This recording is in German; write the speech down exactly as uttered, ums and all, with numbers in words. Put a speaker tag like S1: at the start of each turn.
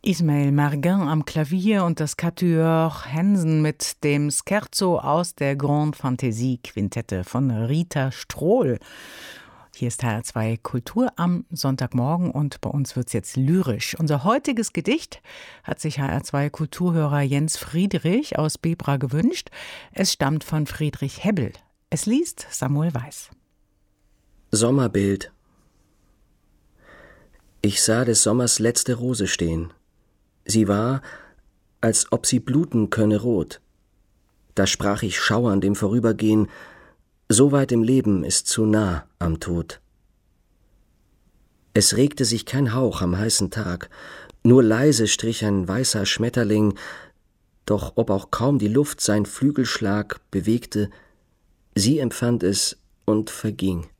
S1: Ismaël Margin am Klavier und das Quatuor Hensen mit dem Scherzo aus der Grande Fantasie Quintette von Rita Strohl. Hier ist H R zwei Kultur am Sonntagmorgen und bei uns wird's jetzt lyrisch. Unser heutiges Gedicht hat sich H R zwei Kulturhörer Jens Friedrich aus Bebra gewünscht. Es stammt von Friedrich Hebbel. Es liest Samuel Weiß.
S2: Sommerbild. Ich sah des Sommers letzte Rose stehen. Sie war, als ob sie bluten könne rot. Da sprach ich schauernd im Vorübergehen, so weit im Leben ist zu nah am Tod. Es regte sich kein Hauch am heißen Tag, nur leise strich ein weißer Schmetterling, doch ob auch kaum die Luft sein Flügelschlag bewegte, sie empfand es und verging.